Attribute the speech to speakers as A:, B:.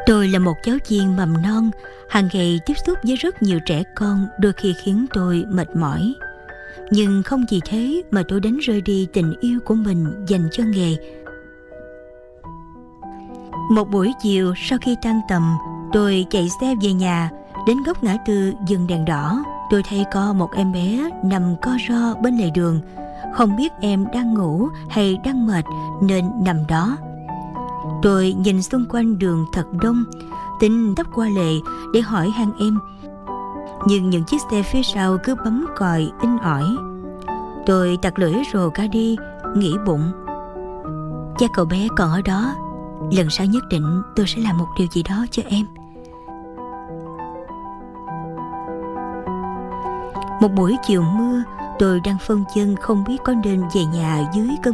A: Tôi là một giáo viên mầm non, hàng ngày tiếp xúc với rất nhiều trẻ con, đôi khi khiến tôi mệt mỏi. Nhưng không vì thế mà tôi đánh rơi đi tình yêu của mình dành cho nghề. Một buổi chiều sau khi tan tầm, tôi chạy xe về nhà. Đến góc ngã tư dừng đèn đỏ, tôi thấy có một em bé nằm co ro bên lề đường. Không biết em đang ngủ hay đang mệt nên nằm đó. Tôi nhìn xung quanh đường thật đông, tính tấp qua lề để hỏi han em, nhưng những chiếc xe phía sau cứ bấm còi inh ỏi. Tôi tặc lưỡi rồ ga đi, nghĩ bụng, chắc cậu bé còn ở đó. Lần sau nhất định tôi sẽ làm một điều gì đó cho em. Một buổi chiều mưa, tôi đang phân vân không biết có nên về nhà dưới cơn